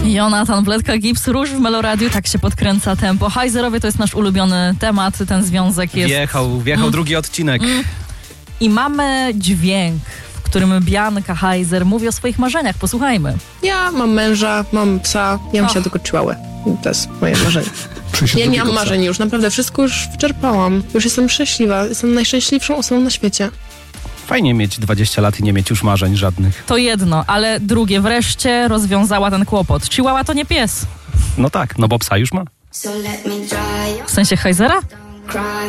Jonathan Bledka, Gips, Róż w Meloradiu, tak się podkręca tempo. Heiserowie to jest nasz ulubiony temat, ten związek jest... Wjechał drugi odcinek. I mamy dźwięk, w którym Bianka Heiser mówi o swoich marzeniach. Posłuchajmy. Ja mam męża, mam psa, ja bym chciała tylko chihuahuę. To jest moje marzenie. Ja nie mam marzeń już, naprawdę wszystko już wyczerpałam. Już jestem szczęśliwa, jestem najszczęśliwszą osobą na świecie. Fajnie mieć 20 lat i nie mieć już marzeń żadnych. To jedno, ale drugie, wreszcie rozwiązała ten kłopot. Chihuahua to nie pies. No tak, no bo psa już ma. W sensie Heisera?